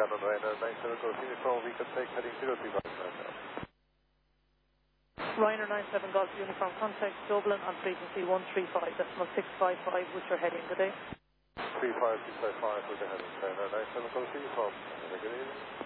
Canon Ryanair 97 Golf Uniform, we can take heading 035 now. Ryanair 97 Golf Uniform, contact Dublin on frequency 135, decimal 655 with your heading. Good day. 35655 with the heading. Ryanair 97 Golf Uniform. Have a good evening.